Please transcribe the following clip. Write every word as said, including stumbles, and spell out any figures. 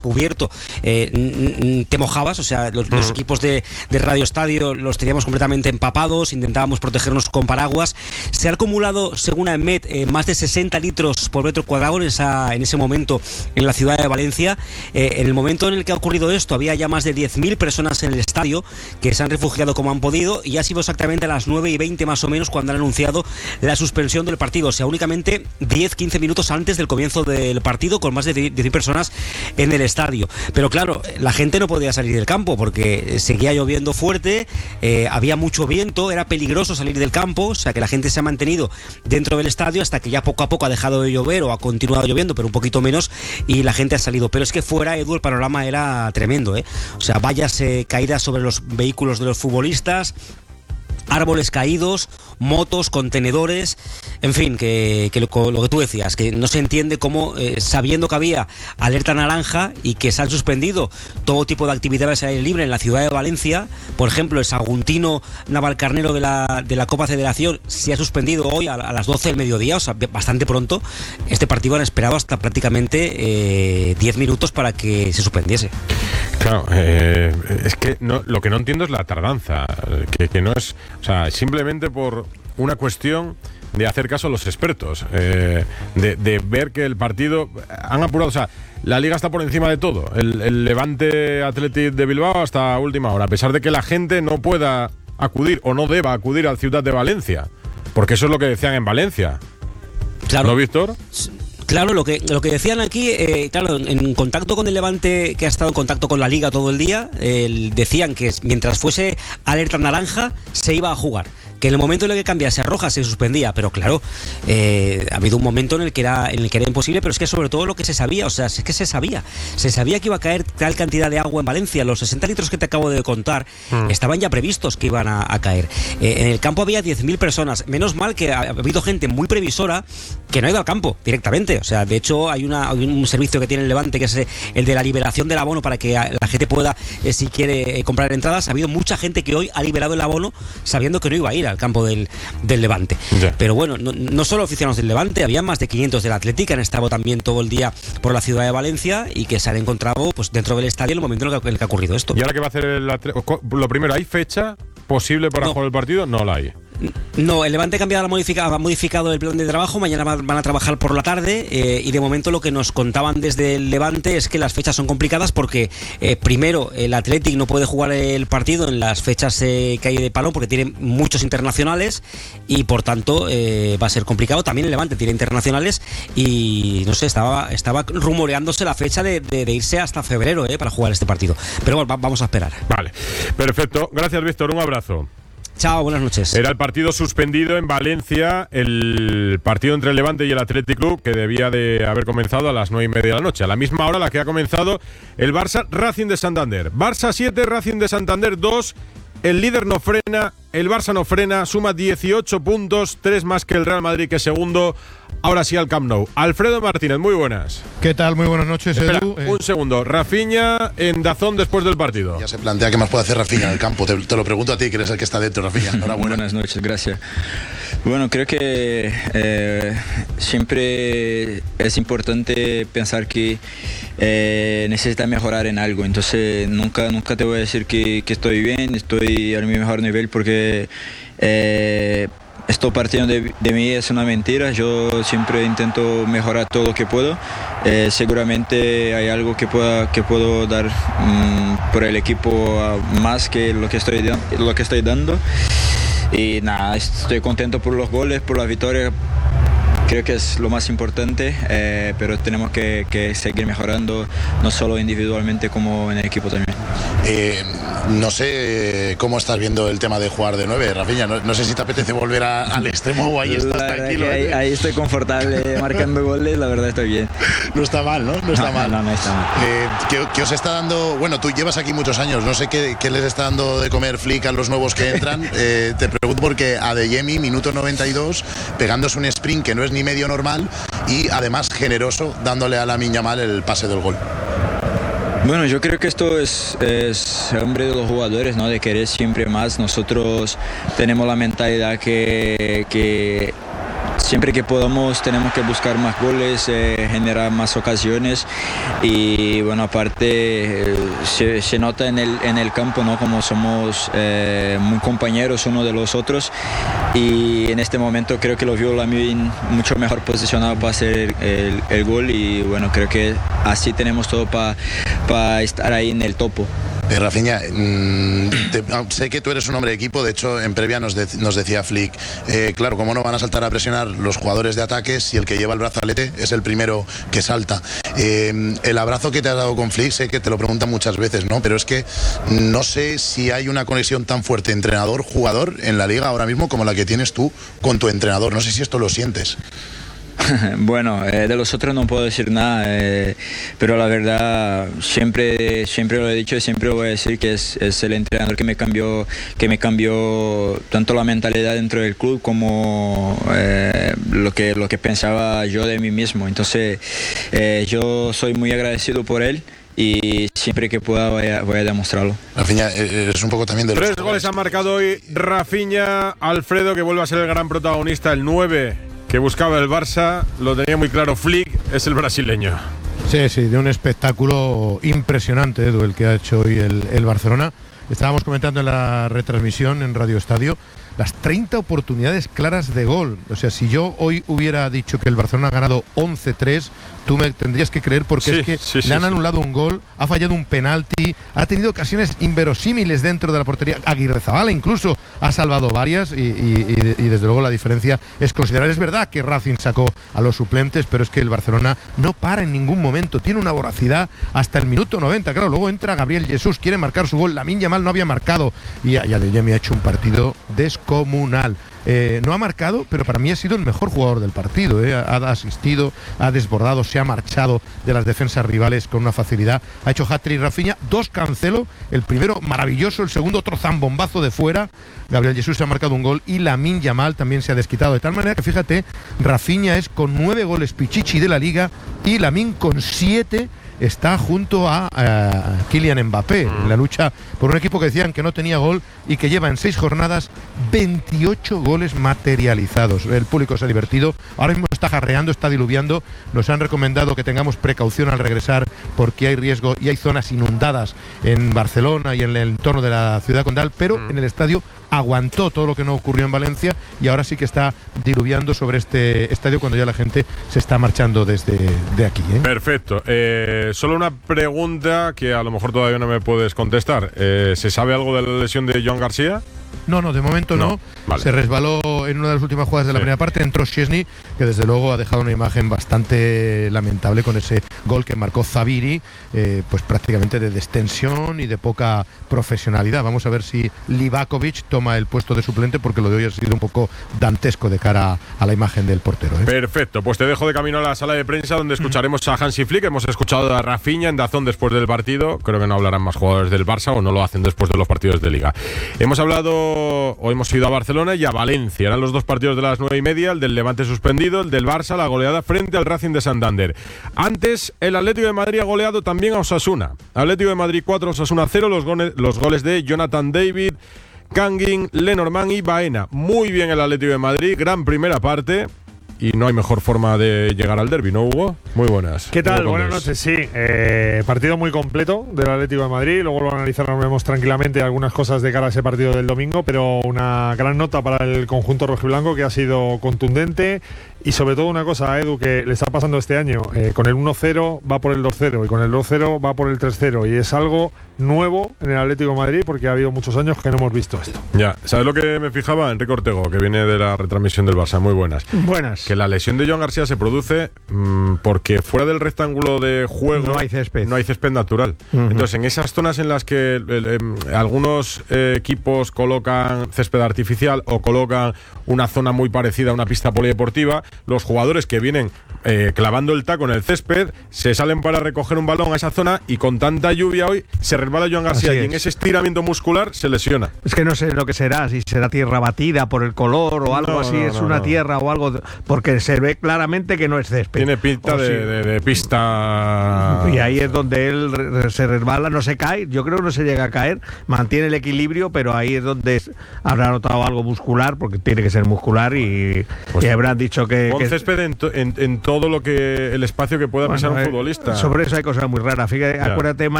cubierto, eh, te mojabas, o sea, los, los equipos de, de Radio Estadio los teníamos completamente empapados, intentábamos protegernos con paraguas. Se ha acumulado, según AEMET, eh, más de sesenta litros por metro cuadrado en, esa, en ese momento en la ciudad de Valencia. Eh, en el momento en el que ha ocurrido esto, había ya más de diez mil personas en el estadio que se han refugiado como han podido, y ha sido exactamente a las nueve y veinte más o menos cuando han anunciado la suspensión del partido, o sea, únicamente diez a quince minutos antes del comienzo del partido, con más de diez mil personas en el estadio. Pero claro, la gente no podía salir del campo porque seguía lloviendo fuerte, eh, había mucho viento, era peligroso salir del campo, o sea que la gente se ha mantenido dentro del estadio hasta que ya poco a poco ha dejado de llover o ha continuado lloviendo, pero un poquito menos, y la gente ha salido. Pero es que fuera, Edu, el panorama era tremendo, ¿eh? O sea, vallas eh, caídas sobre los vehículos de los futbolistas, árboles caídos, motos, contenedores, en fin, que, que lo, lo que tú decías, que no se entiende cómo, eh, sabiendo que había alerta naranja y que se han suspendido todo tipo de actividades al aire libre en la ciudad de Valencia, por ejemplo, el Saguntino Navalcarnero de la, de la Copa Federación se ha suspendido hoy a, a las doce del mediodía, o sea, bastante pronto. Este partido han esperado hasta prácticamente eh, diez minutos para que se suspendiese. Claro, eh, es que no, lo que no entiendo es la tardanza, que, que no es, o sea, simplemente por una cuestión de hacer caso a los expertos, eh, de, de ver que el partido han apurado, o sea, la liga está por encima de todo, el, el Levante Athletic de Bilbao hasta última hora, a pesar de que la gente no pueda acudir o no deba acudir al Ciudad de Valencia, porque eso es lo que decían en Valencia. Claro. ¿No, Víctor? Claro, lo que, lo que decían aquí, eh, claro, en, en contacto con el Levante, que ha estado en contacto con la Liga todo el día, eh, decían que mientras fuese alerta naranja se iba a jugar, que en el momento en el que cambiase a roja se suspendía, pero claro, eh, ha habido un momento en el que era en el que era imposible, pero es que sobre todo lo que se sabía, o sea, es que se sabía, se sabía que iba a caer tal cantidad de agua en Valencia, los sesenta litros que te acabo de contar mm. estaban ya previstos que iban a, a caer. Eh, en el campo había diez mil personas, menos mal que ha habido gente muy previsora que no ha ido al campo directamente. O sea, de hecho hay, una, hay un servicio que tiene el Levante, que es el de la liberación del abono para que la gente pueda, eh, si quiere, eh, comprar entradas. Ha habido mucha gente que hoy ha liberado el abono sabiendo que no iba a ir al campo del, del Levante. Yeah. Pero bueno, no, no solo aficionados del Levante, había más de quinientos del Athletic que han estado también todo el día por la ciudad de Valencia y que se han encontrado pues dentro del estadio en el momento en el que, en el que ha ocurrido esto. ¿Y ahora qué va a hacer el Athletic? Lo primero, ¿hay fecha posible para no. jugar el partido? No la hay. No, el Levante ha cambiado, ha modificado el plan de trabajo. Mañana van a trabajar por la tarde, eh, y de momento lo que nos contaban desde el Levante es que las fechas son complicadas porque eh, primero el Athletic no puede jugar el partido en las fechas eh, que hay de palo porque tiene muchos internacionales y por tanto eh, va a ser complicado. También el Levante tiene internacionales y no sé, estaba, estaba rumoreándose la fecha de, de, de irse hasta febrero eh, para jugar este partido. Pero bueno, va, vamos a esperar. Vale, perfecto. Gracias, Víctor. Un abrazo. Chao, buenas noches. Era el partido suspendido en Valencia, el partido entre el Levante y el Athletic Club, que debía de haber comenzado a las nueve y media de la noche. A la misma hora a la que ha comenzado el Barça Racing de Santander. Barça siete, Racing de Santander dos. El líder no frena, el Barça no frena, suma dieciocho puntos, tres más que el Real Madrid, que es segundo. Ahora sí al Camp Nou. Alfredo Martínez, muy buenas. ¿Qué tal? Muy buenas noches, Espera, Edu. Un eh. segundo. Rafinha en Dazón después del partido. Ya se plantea qué más puede hacer Rafinha en el campo. Te, te lo pregunto a ti, que eres el que está dentro, Rafinha. Enhorabuena. Buenas noches, gracias. Bueno, creo que eh, siempre es importante pensar que eh, necesita mejorar en algo. Entonces, nunca, nunca te voy a decir que, que estoy bien, estoy a mi mejor nivel, porque eh, esto partiendo de, de mí es una mentira. Yo siempre intento mejorar todo lo que puedo. Eh, seguramente hay algo que, pueda, que puedo dar um, por el equipo uh, más que lo que, estoy, lo que estoy dando. Y nada, estoy contento por los goles, por la victoria. Creo que es lo más importante, eh, pero tenemos que, que seguir mejorando, no solo individualmente como en el equipo también. Eh, no sé cómo estás viendo el tema de jugar de nueve, Rafinha. No, no sé si te apetece volver a, al extremo o ahí estás tranquilo. Ahí, ¿eh? ahí estoy confortable marcando goles, la verdad estoy bien. No está mal, ¿no? No está no, mal. No, no está mal. Eh, ¿qué, ¿Qué os está dando? Bueno, tú llevas aquí muchos años, no sé qué, qué les está dando de comer Flick a los nuevos que entran. Eh, te pregunto porque Adeyemi, minuto noventa y dos, pegándose un sprint que no es ni medio normal y además generoso, dándole a Lamine Yamal el pase del gol. Bueno, yo creo que esto es, es hambre de los jugadores, ¿no? De querer siempre más. Nosotros tenemos la mentalidad que, que siempre que podamos tenemos que buscar más goles, eh, generar más ocasiones y bueno, aparte eh, se, se nota en el, en el campo, ¿no? Como somos eh, muy compañeros uno de los otros y en este momento creo que lo vio Lamine mucho mejor posicionado para hacer el, el gol y bueno, creo que así tenemos todo para pa estar ahí en el topo. Eh, Rafinha, mmm, te, sé que tú eres un hombre de equipo, de hecho en previa nos, de, nos decía Flick, eh, claro, cómo no van a saltar a presionar los jugadores de ataque si el que lleva el brazalete es el primero que salta. Eh, el abrazo que te has dado con Flick, sé que te lo preguntan muchas veces, ¿no? Pero es que no sé si hay una conexión tan fuerte entrenador-jugador en la liga ahora mismo como la que tienes tú con tu entrenador. No sé si esto lo sientes. Bueno, eh, de los otros no puedo decir nada, eh, pero la verdad siempre, siempre lo he dicho y siempre lo voy a decir que es, es el entrenador que me cambió, que me cambió tanto la mentalidad dentro del club como eh, lo que lo que pensaba yo de mí mismo. Entonces, eh, yo soy muy agradecido por él. Y siempre que pueda voy a, voy a demostrarlo. Rafinha, es un poco también de los Tres goles han marcado hoy Rafinha. Alfredo, que vuelve a ser el gran protagonista, el nueve que buscaba el Barça, lo tenía muy claro Flick, es el brasileño. Sí, sí, de un espectáculo impresionante, Edu, el que ha hecho hoy el, el Barcelona. Estábamos comentando en la retransmisión en Radio Estadio las treinta oportunidades claras de gol. O sea, si yo hoy hubiera dicho que el Barcelona ha ganado once tres, tú me tendrías que creer porque sí, es que sí, le sí, han sí. anulado un gol, ha fallado un penalti, ha tenido ocasiones inverosímiles dentro de la portería. Aguirrezabala incluso ha salvado varias y, y, y, y desde luego la diferencia es considerable. Es verdad que Racing sacó a los suplentes, pero es que el Barcelona no para en ningún momento, tiene una voracidad hasta el minuto noventa. Claro, luego entra Gabriel Jesús, quiere marcar su gol, Lamine Yamal no había marcado y Adeyemi ha hecho un partido descomunal. Eh, no ha marcado, pero para mí ha sido el mejor jugador del partido, eh. ha, ha asistido, ha desbordado, se ha marchado de las defensas rivales con una facilidad, ha hecho hat-trick Rafinha, dos Cancelo, el primero maravilloso, el segundo otro zambombazo de fuera, Gabriel Jesús se ha marcado un gol y Lamine Yamal también se ha desquitado, de tal manera que fíjate, Rafinha es con nueve goles pichichi de la liga y Lamine con siete está junto a uh, Kylian Mbappé en la lucha por un equipo que decían que no tenía gol y que lleva en seis jornadas veintiocho goles materializados. El público se ha divertido, ahora mismo está jarreando, está diluviando, nos han recomendado que tengamos precaución al regresar porque hay riesgo y hay zonas inundadas en Barcelona y en el entorno de la ciudad condal, pero en el estadio aguantó todo lo que no ocurrió en Valencia y ahora sí que está diluviando sobre este estadio cuando ya la gente se está marchando desde de aquí, ¿eh? Perfecto. Eh, solo una pregunta que a lo mejor todavía no me puedes contestar. Eh, ¿Se sabe algo de la lesión de Joan García? No, no, de momento no. no. Vale. Se resbaló en una de las últimas jugadas de la sí. primera parte, entró Szczesny, que desde luego ha dejado una imagen bastante lamentable con ese gol que marcó Zaviri, eh, pues prácticamente de destensión y de poca profesionalidad. Vamos a ver si Livakovic toma el puesto de suplente, porque lo de hoy ha sido un poco dantesco de cara a la imagen del portero, ¿eh? Perfecto, pues te dejo de camino a la sala de prensa donde escucharemos a Hansi Flick. Hemos escuchado a Rafinha en Dazón después del partido. Creo que no hablarán más jugadores del Barça o no lo hacen después de los partidos de Liga. Hemos hablado Hoy hemos ido a Barcelona y a Valencia. Eran los dos partidos de las nueve y media, el del Levante suspendido, el del Barça, la goleada frente al Racing de Santander. Antes, el Atlético de Madrid ha goleado también a Osasuna. Atlético de Madrid cuatro, Osasuna cero, los goles, los goles de Jonathan David, Kangin, Lenormand y Baena. Muy bien el Atlético de Madrid, gran primera parte. Y no hay mejor forma de llegar al derbi, ¿no, Hugo? Muy buenas. ¿Qué tal? Buenas noches, sí. Eh, partido muy completo del Atlético de Madrid. Luego lo analizaremos tranquilamente algunas cosas de cara a ese partido del domingo, pero una gran nota para el conjunto rojiblanco que ha sido contundente. Y sobre todo una cosa, Edu, que le está pasando este año. Eh, con el uno cero va por el dos cero y con el dos cero va por el tres cero. Y es algo nuevo en el Atlético de Madrid porque ha habido muchos años que no hemos visto esto. Ya, ¿sabes lo que me fijaba? Enrique Ortego, que viene de la retransmisión del Barça. Muy buenas. Buenas. Que la lesión de Joan García se produce mmm, porque fuera del rectángulo de juego no hay césped, no hay césped natural. Uh-huh. Entonces, en esas zonas en las que eh, eh, algunos eh, equipos colocan césped artificial o colocan una zona muy parecida a una pista polideportiva, los jugadores que vienen eh, clavando el taco en el césped, se salen para recoger un balón a esa zona y con tanta lluvia hoy se resbala Joan García y en ese estiramiento muscular se lesiona. Es que no sé lo que será, si será tierra batida por el color o algo no, así, no, es no, una no. tierra o algo, porque se ve claramente que no es césped. Tiene pinta de, sí. de, de pista. Y ahí es donde él re- se resbala, no se cae, yo creo que no se llega a caer, mantiene el equilibrio, pero ahí es donde es- habrá notado algo muscular, porque tiene que ser muscular y, Pues y habrán dicho que... Pon que- césped en, to- en, en todo lo que el espacio que pueda bueno, pisar un eh, futbolista. sobre eso hay cosas muy raras. Fíjate, Ya. acuérdate, Mike,